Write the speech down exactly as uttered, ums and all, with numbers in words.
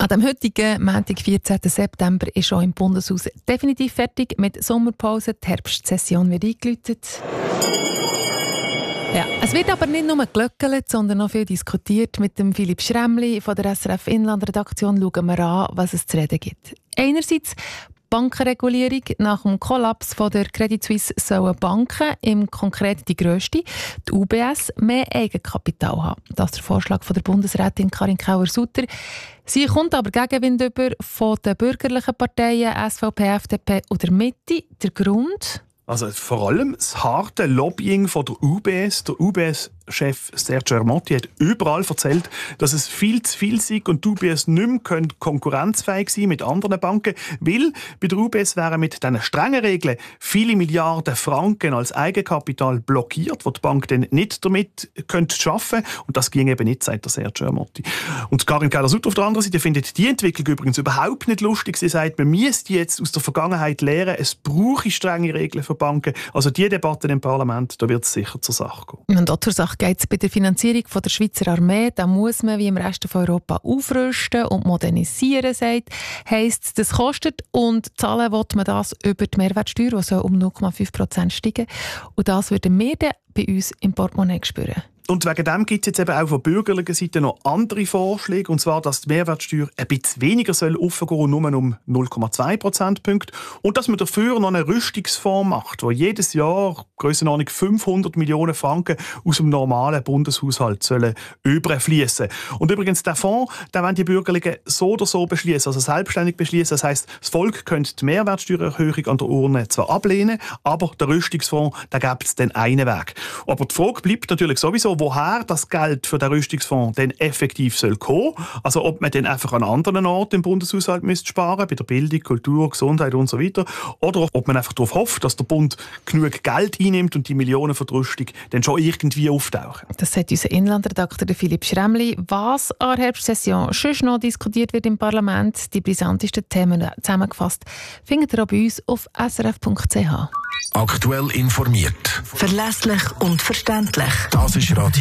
An dem heutigen Montag, vierzehnten September, ist schon im Bundeshaus definitiv fertig mit Sommerpause. Die Herbstsession wird eingeläutet. Ja, es wird aber nicht nur geglöckelt, sondern noch viel diskutiert. Mit dem Philipp Schremli von der S R F Inlandredaktion schauen wir an, was es zu reden gibt. Einerseits Bankenregulierung. Nach dem Kollaps von der Credit Suisse sollen Banken, im Konkreten die grösste, die U B S, mehr Eigenkapital haben. Das ist der Vorschlag von der Bundesrätin Karin Keller-Sutter. Sie kommt aber Gegenwind über von den bürgerlichen Parteien S V P, F D P und der Mitte. Der Grund? Also vor allem das harte Lobbying von der U B S. Der U B S-Chef Sergio Ermotti hat überall erzählt, dass es viel zu viel sei und die U B S nicht mehr konkurrenzfähig sein mit anderen Banken, weil bei der U B S wären mit diesen strengen Regeln viele Milliarden Franken als Eigenkapital blockiert, wo die Bank dann nicht damit könnte arbeiten könnte. Und das ging eben nicht, sagt der Sergio Ermotti. Und Karin Keller-Sutter auf der anderen Seite findet die Entwicklung übrigens überhaupt nicht lustig. Sie sagt, man müsste jetzt aus der Vergangenheit lernen, es brauche strenge Regeln für Banken. Also die Debatte im Parlament, da wird es sicher zur Sache gehen. Und auch zur Sache geht es bei der Finanzierung von der Schweizer Armee. Da muss man wie im Rest von Europa aufrüsten und modernisieren, sagt. Heisst, das kostet und zahlen will man das über die Mehrwertsteuer, die soll um null Komma fünf Prozent steigen. Und das würden wir dann bei uns im Portemonnaie spüren. Und wegen dem gibt es jetzt eben auch von bürgerlicher Seite noch andere Vorschläge, und zwar, dass die Mehrwertsteuer ein bisschen weniger soll aufgehen, nur um null Komma zwei Prozentpunkte, und dass man dafür noch einen Rüstungsfonds macht, wo jedes Jahr Grössenordnung fünfhundert Millionen Franken aus dem normalen Bundeshaushalt sollen überfließen. Und übrigens, der Fonds, den wollen die Bürgerlichen so oder so beschließen, also selbstständig beschließen. Das heisst, das Volk könnte die Mehrwertsteuererhöhung an der Urne zwar ablehnen, aber der Rüstungsfonds, da gibt es dann einen Weg. Aber die Frage bleibt natürlich sowieso, woher das Geld für den Rüstungsfonds denn effektiv soll kommen. Also ob man dann einfach an anderen Orten im Bundeshaushalt müsste sparen, bei der Bildung, Kultur, Gesundheit und so weiter. Oder ob man einfach darauf hofft, dass der Bund genug Geld einnimmt und die Millionen für die Rüstung dann schon irgendwie auftauchen. Das sagt unser Inlandredakteur Philipp Schremli. Was an der Herbstsession schon noch diskutiert wird im Parlament, die brisantesten Themen zusammengefasst, findet ihr auch bei uns auf s r f punkt c h. Aktuell informiert. Verlässlich und verständlich. Das ist Radio